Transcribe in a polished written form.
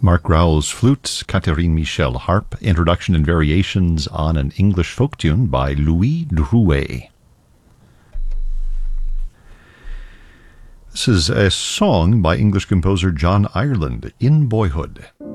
Mark Rowell's flute, Catherine Michel harp, introduction and variations on an English folk tune by Louis Drouet. This is a song by English composer John Ireland, In Boyhood.